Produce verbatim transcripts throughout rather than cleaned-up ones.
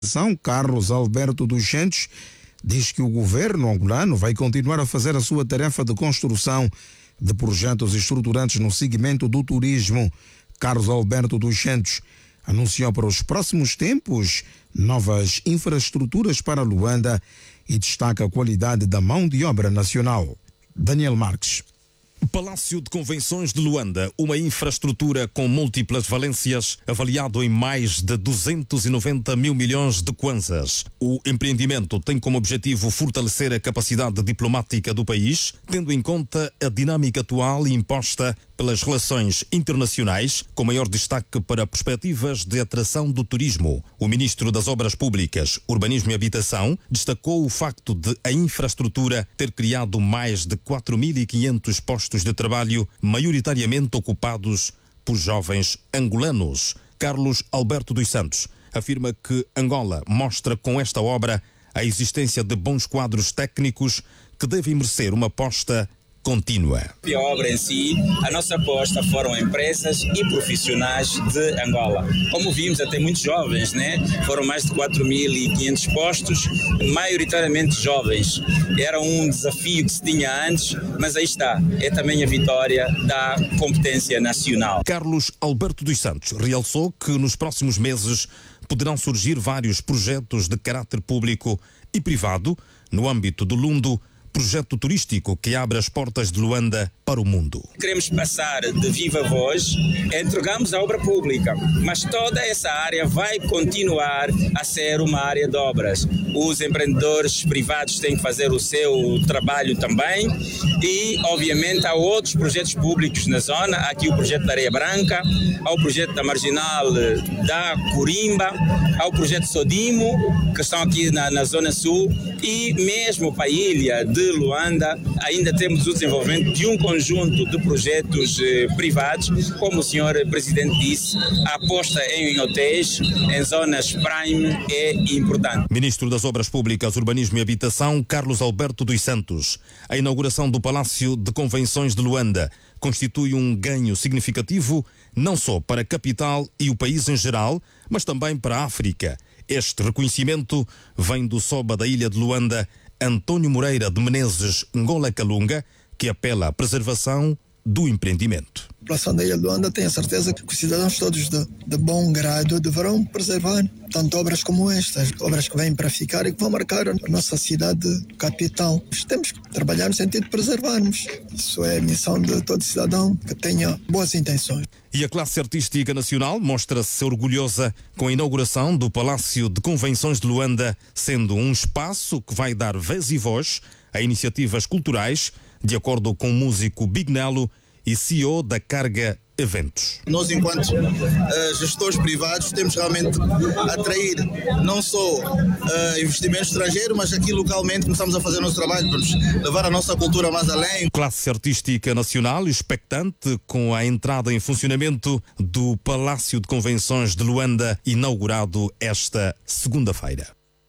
Carlos Alberto dos Santos diz que o governo angolano vai continuar a fazer a sua tarefa de construção de projetos estruturantes no segmento do turismo. Carlos Alberto dos Santos anunciou para os próximos tempos novas infraestruturas para Luanda e destaca a qualidade da mão de obra nacional. Daniel Marques. Palácio de Convenções de Luanda, uma infraestrutura com múltiplas valências, avaliado em mais de duzentos e noventa mil milhões de kwanzas. O empreendimento tem como objetivo fortalecer a capacidade diplomática do país, tendo em conta a dinâmica atual imposta pelas relações internacionais, com maior destaque para perspectivas de atração do turismo. O ministro das Obras Públicas, Urbanismo e Habitação destacou o facto de a infraestrutura ter criado mais de quatro mil e quinhentos postos de trabalho, maioritariamente ocupados por jovens angolanos. Carlos Alberto dos Santos afirma que Angola mostra com esta obra a existência de bons quadros técnicos que devem merecer uma aposta contínua. A obra em si, a nossa aposta foram empresas e profissionais de Angola. Como vimos, até muitos jovens, né? Foram mais de quatro mil e quinhentos postos, maioritariamente jovens. Era um desafio que se tinha antes, mas aí está. É também a vitória da competência nacional. Carlos Alberto dos Santos realçou que nos próximos meses poderão surgir vários projetos de caráter público e privado no âmbito do Lundo, projeto turístico que abre as portas de Luanda para o mundo. Queremos passar de viva voz, entregamos a obra pública, mas toda essa área vai continuar a ser uma área de obras. Os empreendedores privados têm que fazer o seu trabalho também e, obviamente, há outros projetos públicos na zona. Há aqui o projeto da Areia Branca, há o projeto da Marginal da Corimba, há o projeto Sodimo, que estão aqui na, na Zona Sul, e mesmo para a ilha de Luanda ainda temos o desenvolvimento de um conjunto de projetos eh, privados, como o senhor Presidente disse, a aposta em hotéis, em zonas prime é importante. Ministro das Obras Públicas, Urbanismo e Habitação, Carlos Alberto dos Santos. A inauguração do Palácio de Convenções de Luanda constitui um ganho significativo não só para a capital e o país em geral, mas também para a África. Este reconhecimento vem do Soba da ilha de Luanda, António Moreira de Menezes Ngola Kalunga, que apela à preservação do empreendimento. A população da ilha de Luanda tem a certeza que os cidadãos todos de, de bom grado deverão preservar tanto obras como estas, obras que vêm para ficar e que vão marcar a nossa cidade capital. Temos que trabalhar no sentido de preservarmos. Isso é a missão de todo cidadão que tenha boas intenções. E a classe artística nacional mostra-se orgulhosa com a inauguração do Palácio de Convenções de Luanda, sendo um espaço que vai dar vez e voz a iniciativas culturais, de acordo com o músico Big Nelo e C E O da Carga Eventos. Nós, enquanto uh, gestores privados, temos realmente a atrair não só uh, investimento estrangeiro, mas aqui localmente começamos a fazer o nosso trabalho para nos levar a nossa cultura mais além. Classe artística nacional expectante com a entrada em funcionamento do Palácio de Convenções de Luanda, inaugurado esta segunda-feira.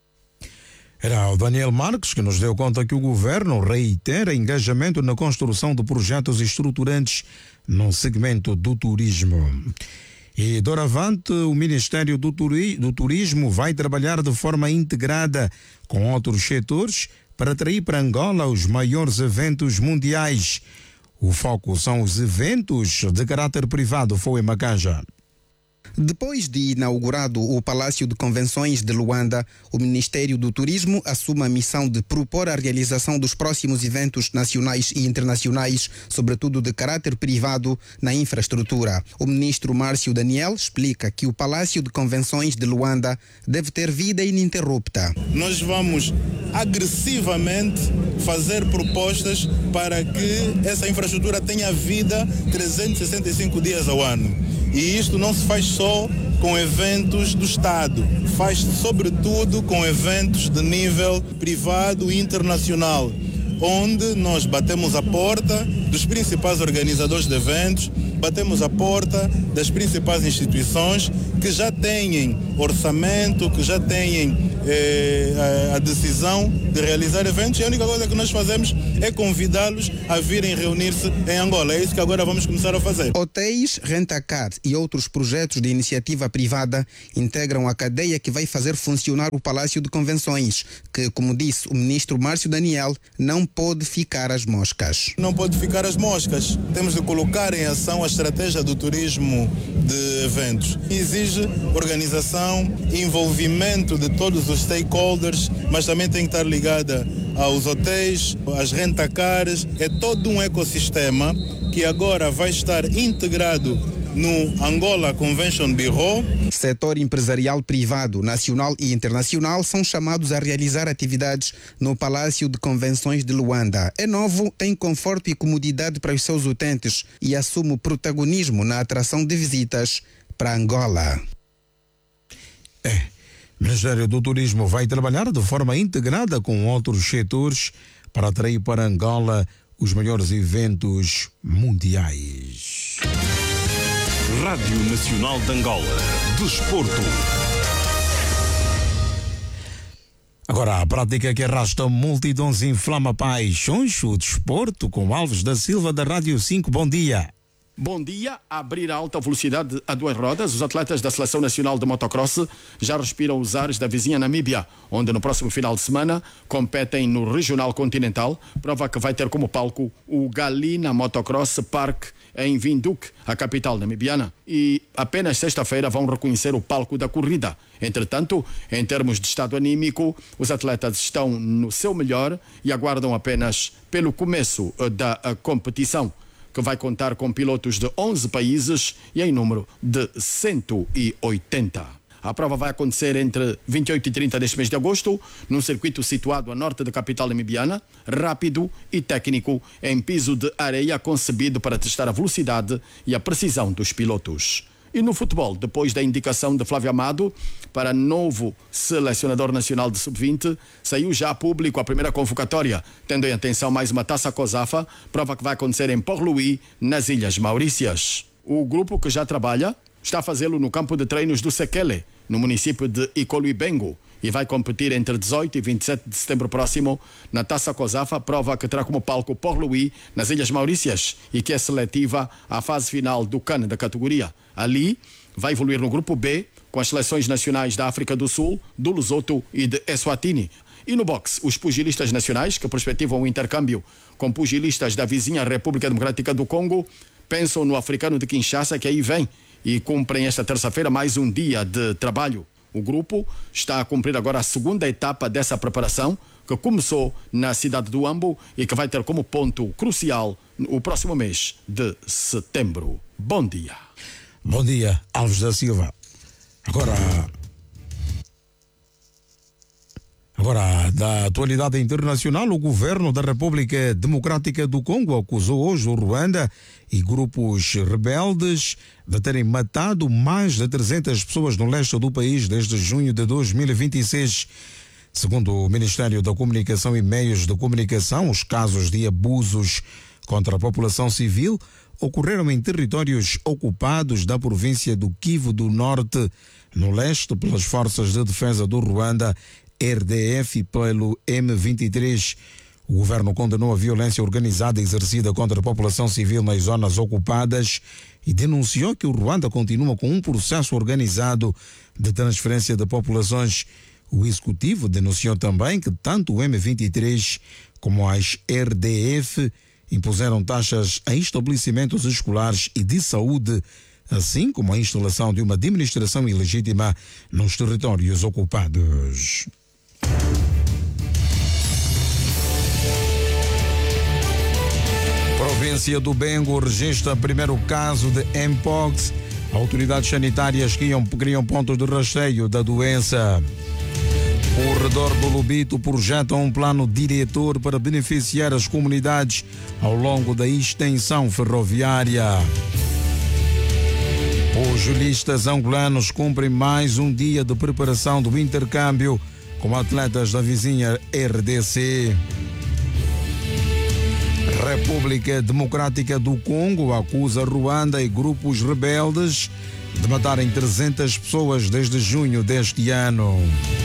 Era o Daniel Marques que nos deu conta que o governo reitera engajamento na construção de projetos estruturantes no segmento do turismo. E, doravante, o Ministério do, Turi- do Turismo vai trabalhar de forma integrada com outros setores para atrair para Angola os maiores eventos mundiais. O foco são os eventos de caráter privado, foi em Macanja. Depois de inaugurado o Palácio de Convenções de Luanda, o Ministério do Turismo assume a missão de propor a realização dos próximos eventos nacionais e internacionais, sobretudo de caráter privado, na infraestrutura. O ministro Márcio Daniel explica que o Palácio de Convenções de Luanda deve ter vida ininterrupta. Nós vamos agressivamente fazer propostas para que essa infraestrutura tenha vida trezentos e sessenta e cinco dias ao ano. E isto não se faz só com eventos do Estado, faz-se sobretudo com eventos de nível privado e internacional, onde nós batemos a porta dos principais organizadores de eventos, batemos a porta das principais instituições que já têm orçamento, que já têm eh, a, a decisão de realizar eventos, e a única coisa que nós fazemos é convidá-los a virem reunir-se em Angola. É isso que agora vamos começar a fazer. Hotéis, rentacar e outros projetos de iniciativa privada integram a cadeia que vai fazer funcionar o Palácio de Convenções, que, como disse o ministro Márcio Daniel, não pode ficar às moscas. Não pode ficar às moscas. Temos de colocar em ação a estratégia do turismo de eventos. Exige organização, envolvimento de todos os stakeholders, mas também tem que estar ligada aos hotéis, às rentacares. É todo um ecossistema que agora vai estar integrado no Angola Convention Bureau. Setor empresarial privado, nacional e internacional são chamados a realizar atividades no Palácio de Convenções de Luanda. É novo, tem conforto e comodidade para os seus utentes e assume protagonismo na atração de visitas para Angola. É, o Ministério do Turismo vai trabalhar de forma integrada com outros setores para atrair para Angola os melhores eventos mundiais. Rádio Nacional de Angola. Desporto. Agora, a prática que arrasta multidões inflama paixões, o desporto com Alves da Silva da Rádio cinco. Bom dia. Bom dia. A abrir a alta velocidade a duas rodas, os atletas da Seleção Nacional de Motocross já respiram os ares da vizinha Namíbia, onde no próximo final de semana competem no Regional Continental, prova que vai ter como palco o Galina Motocross Park em Windhoek, a capital namibiana. E apenas sexta-feira vão reconhecer o palco da corrida. Entretanto, em termos de estado anímico, os atletas estão no seu melhor e aguardam apenas pelo começo da competição, que vai contar com pilotos de onze países e em número de cento e oitenta. A prova vai acontecer entre vinte e oito e trinta deste mês de agosto, num circuito situado a norte da capital namibiana, rápido e técnico, em piso de areia concebido para testar a velocidade e a precisão dos pilotos. E no futebol, depois da indicação de Flávio Amado para novo selecionador nacional de sub vinte, saiu já a público a primeira convocatória, tendo em atenção mais uma taça COSAFA, prova que vai acontecer em Port-Louis, nas Ilhas Maurícias. O grupo que já trabalha está a fazê-lo no campo de treinos do Sekele, no município de Icoluibengo, e vai competir entre dezoito e vinte e sete de setembro próximo na Taça COSAFA, prova que terá como palco Port-Louis, nas Ilhas Maurícias, e que é seletiva à fase final do C A N da categoria. Ali, vai evoluir no grupo B, com as seleções nacionais da África do Sul, do Lesoto e de Eswatini. E no boxe, os pugilistas nacionais, que perspectivam o intercâmbio com pugilistas da vizinha República Democrática do Congo, pensam no africano de Kinshasa, que aí vem, e cumprem esta terça-feira mais um dia de trabalho. O grupo está a cumprir agora a segunda etapa dessa preparação, que começou na cidade do Ambo e que vai ter como ponto crucial o próximo mês de setembro. Bom dia. Bom dia, Alves da Silva. Agora, agora, da atualidade internacional, o governo da República Democrática do Congo acusou hoje o Ruanda e grupos rebeldes de terem matado mais de trezentas pessoas no leste do país desde junho de dois mil e vinte e seis. Segundo o Ministério da Comunicação e Meios de Comunicação, os casos de abusos contra a população civil ocorreram em territórios ocupados da província do Kivu do Norte, no leste, pelas Forças de Defesa do Ruanda, R D F, e pelo M vinte e três. O governo condenou a violência organizada exercida contra a população civil nas zonas ocupadas e denunciou que o Ruanda continua com um processo organizado de transferência de populações. O executivo denunciou também que tanto o M vinte e três como as R D F impuseram taxas a estabelecimentos escolares e de saúde, assim como a instalação de uma administração ilegítima nos territórios ocupados. Província do Bengo registra primeiro caso de Mpox. Autoridades sanitárias criam, criam pontos de rastreio da doença. O Redor do Lubito projeta um plano diretor para beneficiar as comunidades ao longo da extensão ferroviária. Os julistas angolanos cumprem mais um dia de preparação do intercâmbio com atletas da vizinha R D C. República Democrática do Congo acusa Ruanda e grupos rebeldes de matarem trezentas pessoas desde junho deste ano.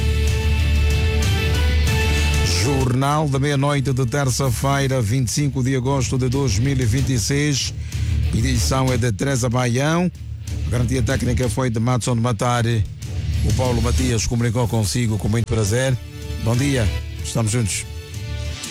Jornal da meia-noite de terça-feira, vinte e cinco de agosto de dois mil e vinte e seis. Edição é de Teresa Baião. A garantia técnica foi de Matson de Matari. O Paulo Matias comunicou consigo com muito prazer. Bom dia, estamos juntos.